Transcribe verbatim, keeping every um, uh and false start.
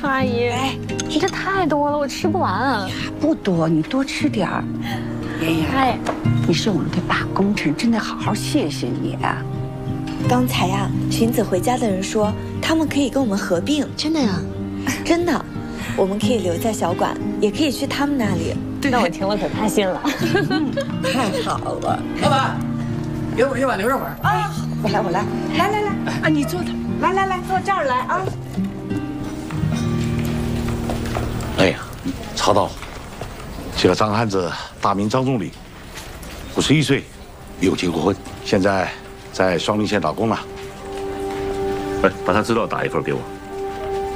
楚阿姨，哎，你这太多了，我吃不完。 不多，你多吃点儿。妍妍，哎，你是我们的大功臣，真得好好谢谢你啊。 刚才呀，裙子回家的人说，他们可以跟我们合并。 真的呀？ 真的，我们可以留在小馆，也可以去他们那里。 那我听了可开心了。 太好了， 老板，给我一碗牛肉粉啊！我来，我来，来来来，啊，你坐的，来来来，坐这儿来啊。 哎呀，曹导，这个张汉子大名张仲礼，五十一岁，没有结过婚，现在在双林县打工呢。 哎，把他资料打一份给我。